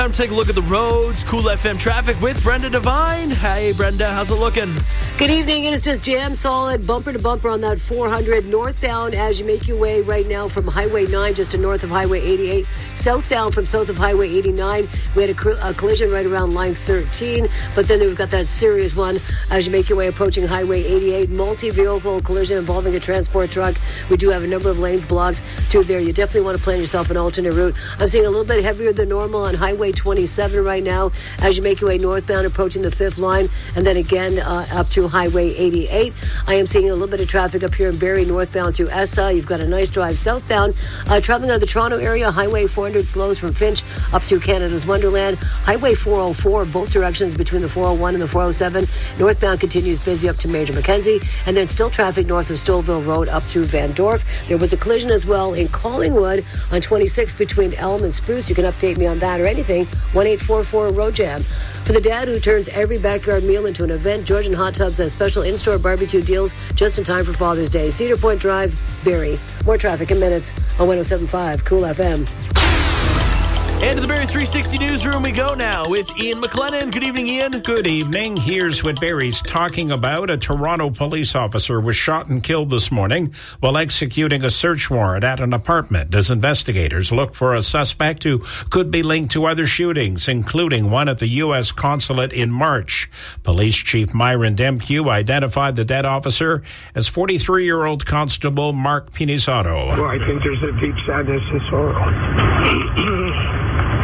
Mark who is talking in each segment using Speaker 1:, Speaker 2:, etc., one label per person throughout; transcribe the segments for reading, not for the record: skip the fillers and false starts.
Speaker 1: Time to take a look at the roads. Cool FM traffic with Brenda Devine. Hey, Brenda, how's it looking?
Speaker 2: Good evening. It is just jam solid, bumper to bumper on that 400 northbound as you make your way right now from Highway 9 just to north of Highway 88. Southbound from south of Highway 89. We had a collision right around line 13, but then we've got that serious one as you make your way approaching Highway 88. Multi-vehicle collision involving a transport truck. We do have a number of lanes blocked through there. You definitely want to plan yourself an alternate route. I'm seeing a little bit heavier than normal on Highway 27 right now as you make your way northbound approaching the 5th line, and then again up through Highway 88. I am seeing a little bit of traffic up here in Barrie northbound through Essa. You've got a nice drive southbound. Traveling out of the Toronto area, Highway 400 slows from Finch up through Canada's Wonderland. Highway 404, both directions between the 401 and the 407. Northbound continues busy up to Major Mackenzie, and then still traffic north of Stouffville Road up through Van Dorf. There was a collision as well in Collingwood on 26 between Elm and Spruce. You can update me on that or anything. 1844 Road Jam. For the dad who turns every backyard meal into an event, Georgian Hot Tubs has special in-store barbecue deals just in time for Father's Day. Cedar Point Drive, Barrie. More traffic in minutes on 107.5 Cool FM.
Speaker 1: And to the Barrie 360 newsroom we go now with Ian McLennan. Good evening, Ian.
Speaker 3: Good evening. Here's what Barrie's talking about. A Toronto police officer was shot and killed this morning while executing a search warrant at an apartment as investigators look for a suspect who could be linked to other shootings, including one at the U.S. consulate in March. Police Chief Myron Demkew identified the dead officer as 43-year-old Constable Mark Pinisato.
Speaker 4: Well, I think there's a deep sadness and sorrow.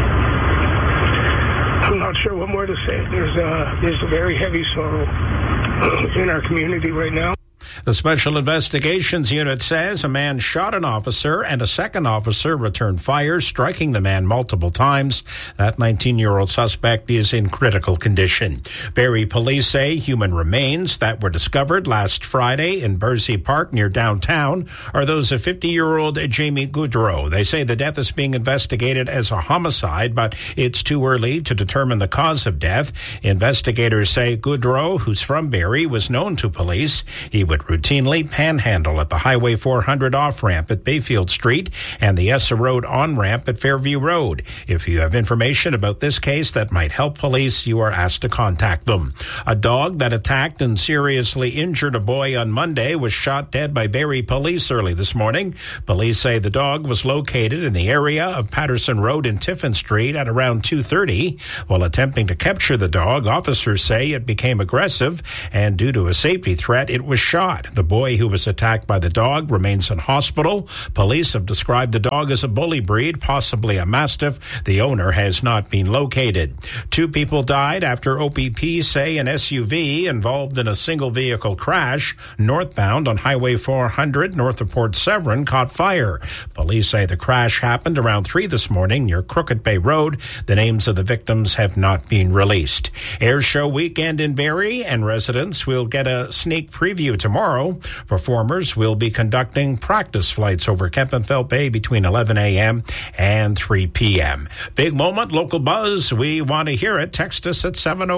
Speaker 4: I'm not sure what more to say. There's a very heavy sorrow in our community right now.
Speaker 3: The Special Investigations Unit says a man shot an officer and a second officer returned fire, striking the man multiple times. That 19-year-old suspect is in critical condition. Barrie police say human remains that were discovered last Friday in Bursey Park near downtown are those of 50-year-old Jamie Goudreau. They say the death is being investigated as a homicide, but it's too early to determine the cause of death. Investigators say Goudreau, who's from Barrie, was known to police. He would routinely panhandle at the Highway 400 off-ramp at Bayfield Street and the Essa Road on-ramp at Fairview Road. If you have information about this case that might help police, you are asked to contact them. A dog that attacked and seriously injured a boy on Monday was shot dead by Barrie police early this morning. Police say the dog was located in the area of Patterson Road and Tiffin Street at around 2:30. While attempting to capture the dog, officers say it became aggressive, and due to a safety threat, it was shot. The boy who was attacked by the dog remains in hospital. Police have described the dog as a bully breed, possibly a mastiff. The owner has not been located. 2 people died after OPP say an SUV involved in a single vehicle crash northbound on Highway 400 north of Port Severn caught fire. Police say the crash happened around 3 this morning near Crooked Bay Road. The names of the victims have not been released. Air Show weekend in Barrie, and residents will get a sneak preview tomorrow. Performers will be conducting practice flights over Kempenfelt Bay between 11 a.m. and 3 p.m. Big moment, local buzz. We want to hear it. Text us at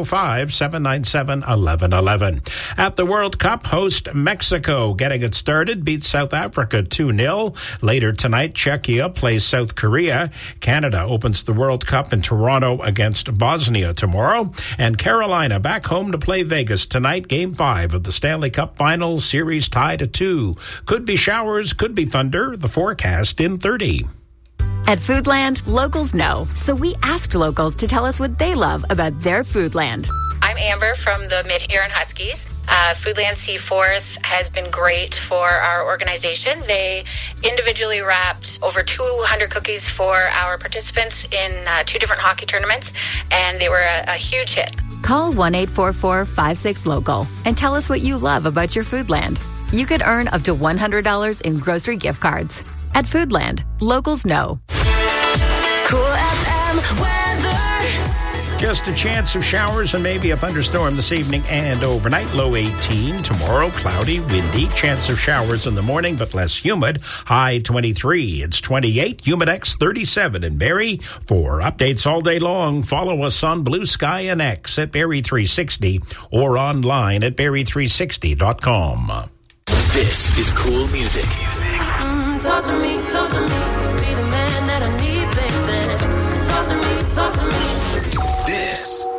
Speaker 3: 705-797-1111. At the World Cup, host Mexico getting it started, beats South Africa 2-0. Later tonight, Czechia plays South Korea. Canada opens the World Cup in Toronto against Bosnia tomorrow. And Carolina back home to play Vegas tonight. Game 5 of the Stanley Cup Finals. Series tied at 2. Could be showers, could be thunder. The forecast in 30.
Speaker 5: At Foodland, locals know. So we asked locals to tell us what they love about their Foodland.
Speaker 6: I'm Amber from the Mid-Huron Huskies. Foodland Seaforth has been great for our organization. They individually wrapped over 200 cookies for our participants in 2 different hockey tournaments, and they were a huge hit.
Speaker 5: Call 1-844-56-LOCAL and tell us what you love about your Foodland. You could earn up to $100 in grocery gift cards. At Foodland, locals know.
Speaker 7: Cool FM weather.
Speaker 3: Just a chance of showers and maybe a thunderstorm this evening and overnight. Low 18. Tomorrow, cloudy, windy. Chance of showers in the morning, but less humid. High 23. It's 28. Humidex 37 in Barrie. For updates all day long, follow us on Blue Sky and X at Barrie 360 or online at Barrie360.com.
Speaker 8: This is cool music.
Speaker 7: Talk to me, be the man that I need, baby. Talk to me.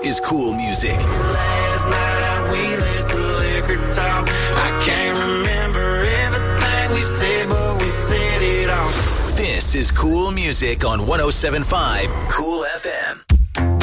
Speaker 8: is cool music.
Speaker 7: Last night we let the liquor talk. I can't remember everything we said, but we said it all.
Speaker 8: This is cool music on 107.5 Cool FM.